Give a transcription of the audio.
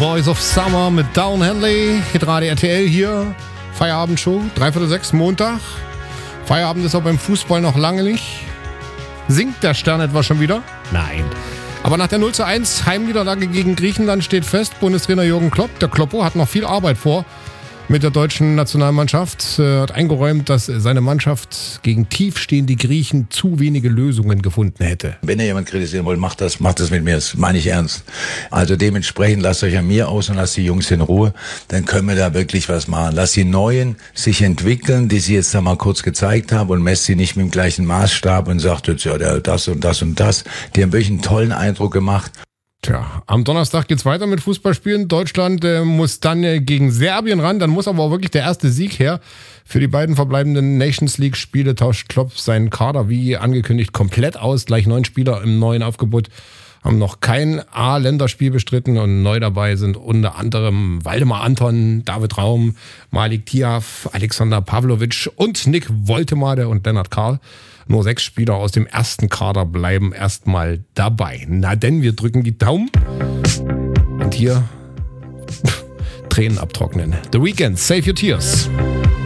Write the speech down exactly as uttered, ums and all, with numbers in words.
Boys of Summer mit Down Henley, Hitradio R T L hier, Feierabendshow, dreiviertel sechs, Montag. Feierabend ist auch beim Fußball noch lange nicht. Singt der Stern etwa schon wieder? Nein. Aber nach der null zu eins Heimniederlage gegen Griechenland steht fest, Bundestrainer Jürgen Klopp, der Kloppo, hat noch viel Arbeit vor mit der deutschen Nationalmannschaft. Er hat eingeräumt, dass seine Mannschaft gegen tiefstehende Griechen zu wenige Lösungen gefunden hätte. Wenn ihr jemand kritisieren wollt, macht das, macht das mit mir. Das meine ich ernst. Also dementsprechend lasst euch an mir aus und lasst die Jungs in Ruhe. Dann können wir da wirklich was machen. Lasst die Neuen sich entwickeln, die sie jetzt da mal kurz gezeigt haben, und messt sie nicht mit dem gleichen Maßstab und sagt jetzt, ja, das und das und das. Die haben wirklich einen tollen Eindruck gemacht. Tja, am Donnerstag geht's weiter mit Fußballspielen. Deutschland äh, muss dann äh, gegen Serbien ran. Dann muss aber auch wirklich der erste Sieg her. Für die beiden verbleibenden Nations League-Spiele tauscht Klopp seinen Kader wie angekündigt komplett aus. Gleich neun Spieler im neuen Aufgebot haben noch kein A-Länderspiel bestritten. Und neu dabei sind unter anderem Waldemar Anton, David Raum, Malik Tiaf, Alexander Pavlovic und Nick Woltemade und Lennart Karl. Nur sechs Spieler aus dem ersten Kader bleiben erstmal dabei. Na denn, wir drücken die Daumen. Und hier Tränen abtrocknen. The Weeknd, Save Your Tears.